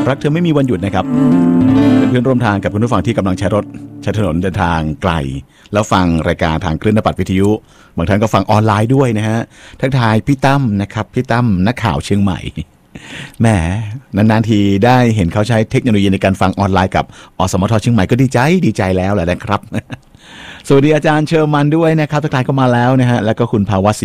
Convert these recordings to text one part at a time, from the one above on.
รักเธอไม่มีวันหยุดนะครับเพื่อนร่วมทางกับคุณผู้ฟังที่กำลังใช้รถใช้ถนนเดินทางไกลแล้วฟังรายการทางคลื่นนปัตวิทยุบางท่านก็ฟังออนไลน์ด้วยนะฮะทักทายพี่ตั้มนะครับพี่ตั้มนักข่าวเชียงใหม่แหมนานๆทีได้เห็นเขาใช้เทคโนโลยีในการฟังออนไลน์กับอสมทเชียงใหม่ก็ดีใจแล้วแหละนะครับสวัสดีอาจารย์เชอร์มันด้วยนะครับทักทายเข้ามาแล้วนะฮะแล้วก็คุณภาวะ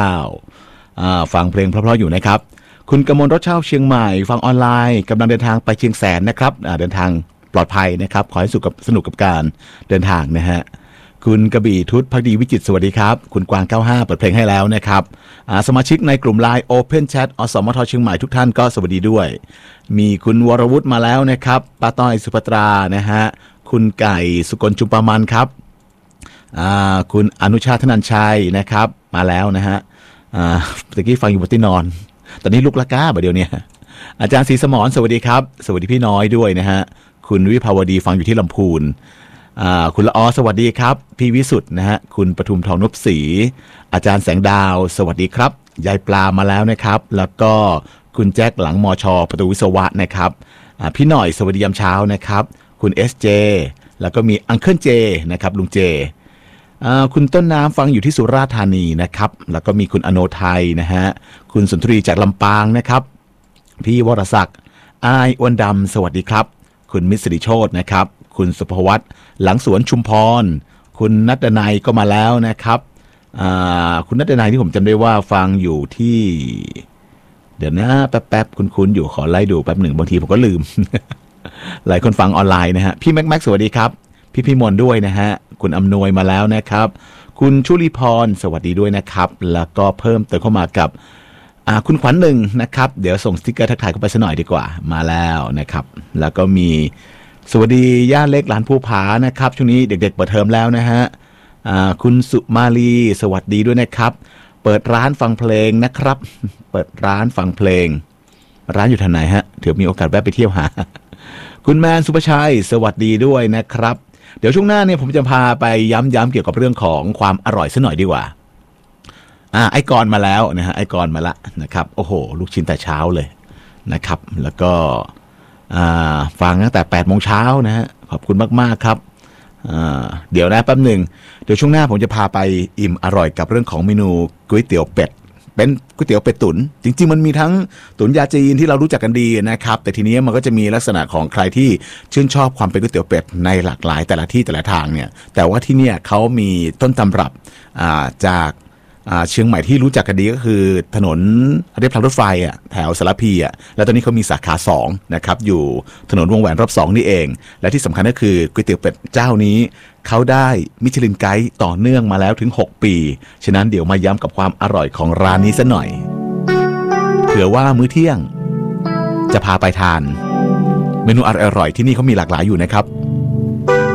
459ฟังเพลงเพราะๆอยู่นะครับคุณกมลรถเช่าเชียงใหม่ฟังออนไลน์กำลังเดินทางไปเชียงแสนนะครับเดินทางปลอดภัยนะครับขอให้สนุกกับการเดินทางนะฮะคุณกระบี่ทุตภักดีวิจิตรสวัสดีครับคุณกวาง95เปิดเพลงให้แล้วนะครับสมาชิกในกลุ่ม LINE Open Chat อสมทเชียงใหม่ทุกท่านก็สวัสดีด้วยมีคุณวรวุฒิมาแล้วนะครับป้าต้อยสุภัตรานะฮะคุณไก่สุกลจุมปามันครับคุณอนุชาธนันชัยนะครับมาแล้วนะฮะตะกี้ฟังอยู่บนที่นอนตอนนี้ลุกละก้าบ่เดียวเนี่ยอาจารย์ศรีสมรสวัสดีครับสวัสดีพี่น้อยด้วยนะฮะคุณวิภาวดีฟังอยู่ที่ลำพูนคุณละอสวัสดีครับพี่วิสุทธ์นะฮะคุณปทุมทองนพศรีอาจารย์แสงดาวสวัสดีครับยายปลามาแล้วนะครับแล้วก็คุณแจ็คหลังมชประตูวิศวะนะครับพี่หน่อยสวัสดียามเช้านะครับคุณSJแล้วก็มีอังเคิลเจนะครับลุงเจคุณต้นน้ำฟังอยู่ที่สุราษฎร์ธานีนะครับแล้วก็มีคุณอโนไทยนะฮะคุณสุนทรีจากลำปางนะครับพี่วรศักดิ์อ้ายอ้วนดำสวัสดีครับคุณมิตรสิริโชตนะครับคุณสุภวัตหลังสวนชุมพรคุณนัดนัยก็มาแล้วนะครับคุณนัดนัยที่ผมจำได้ว่าฟังอยู่ที่เดี๋ยวนะแป๊บคุ้นอยู่ขอไล่ดูแป๊บหนึ่งบางทีผมก็ลืม หลายคนฟังออนไลน์นะฮะพี่แม็กสวัสดีครับพี่มนด้วยนะฮะคุณอำนวยมาแล้วนะครับคุณชุลีพรสวัสดีด้วยนะครับแล้วก็เพิ่มเติมเข้ามากับคุณขวัญหนึ่งนะครับเดี๋ยวส่งสติ๊กเกอร์ทักทายเข้าไปสักหน่อยดีกว่ามาแล้วนะครับแล้วก็มีสวัสดีย่าเล็กหลานภูผานะครับช่วงนี้เด็กๆเปิดเทอมแล้วนะฮะคุณสุมาลีสวัสดีด้วยนะครับเปิดร้านฟังเพลงนะครับเปิดร้านฟังเพลงร้านอยู่ทางไหนฮะเดี๋ยวมีโอกาสแวะไปเที่ยวหาคุณแมนสุภชัยสวัสดีด้วยนะครับเดี๋ยวช่วงหน้าเนี่ยผมจะพาไปย้ำเกี่ยวกับเรื่องของความอร่อยซะหน่อยดีกว่าไอกรมาแล้วนะฮะไอกรมาละนะครับโอ้โหลูกชิ้นแต่เช้าเลยนะครับแล้วก็ฟังตั้งแต่8 โมงเช้านะฮะขอบคุณมากๆครับเดี๋ยวนะแป๊บหนึ่งเดี๋ยวช่วงหน้าผมจะพาไปอิ่มอร่อยกับเรื่องของเมนูก๋วยเตี๋ยวเป็ดเป็นก๋วยเตี๋ยวเป็ดตุ๋นจริงๆมันมีทั้งตุ๋นยาจีนที่เรารู้จักกันดีนะครับแต่ทีนี้มันก็จะมีลักษณะของใครที่ชื่นชอบความเป็นก๋วยเตี๋ยวเป็ดในหลากหลายแต่ละที่แต่ละทางเนี่ยแต่ว่าที่เนี่ยเขามีต้นตำรับจากเชียงใหม่ที่รู้จักกันดีก็คือถนนเรียบทางรถไฟแถวสารพีแล้วตอนนี้เขามีสาขา2นะครับอยู่ถนนวงแหวนรอบ2นี่เองและที่สำคัญก็คือก๋วยเตี๋ยวเป็ดเจ้านี้เขาได้มิชลินไกด์ต่อเนื่องมาแล้วถึง6 ปีฉะนั้นเดี๋ยวมาย้ำกับความอร่อยของร้านนี้ซะหน่อยเผื่อว่ามื้อเที่ยงจะพาไปทานเมนูอร่อยๆที่นี่เขามีหลากหลายอยู่นะครับ